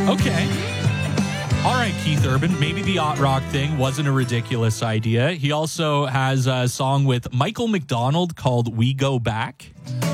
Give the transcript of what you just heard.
Okay. All right, Keith Urban. Maybe the yacht rock thing wasn't a ridiculous idea. He also has a song with Michael McDonald called We Go Back.